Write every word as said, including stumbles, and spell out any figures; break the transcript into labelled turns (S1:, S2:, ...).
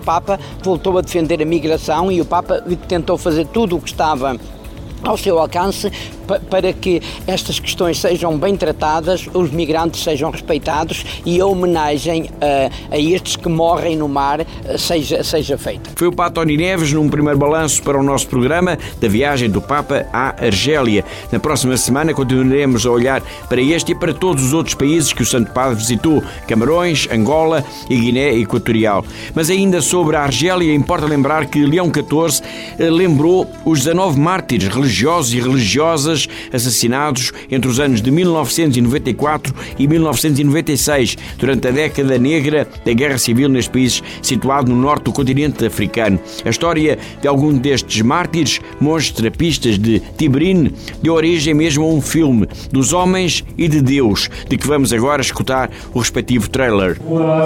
S1: Papa voltou a defender a migração e o Papa tentou fazer tudo o que estava ao seu alcance para que estas questões sejam bem tratadas, os migrantes sejam respeitados e a homenagem a, a estes que morrem no mar seja, seja feita.
S2: Foi o Padre Tony Neves num primeiro balanço para o nosso programa da viagem do Papa à Argélia. Na próxima semana continuaremos a olhar para este e para todos os outros países que o Santo Padre visitou, Camarões, Angola e Guiné Equatorial. Mas ainda sobre a Argélia, importa lembrar que Leão catorze lembrou os dezanove mártires religiosos e religiosas assassinados entre os anos de mil novecentos e noventa e quatro e mil novecentos e noventa e seis, durante a década negra da Guerra Civil neste país situado no norte do continente africano. A história de algum destes mártires mostra pistas de Tibrin, deu origem mesmo a um filme, Dos Homens e de Deus, de que vamos agora escutar o respectivo trailer.